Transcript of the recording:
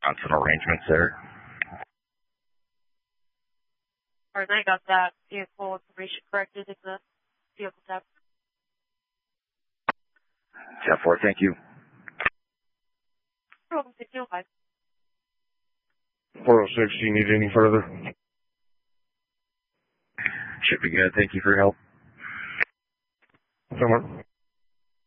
on some arrangements there. Or they got that vehicle information corrected in the vehicle tab. 10-4, thank you. You're welcome to 205. 406, do you need any further? Should be good. Thank you for your help. Come on.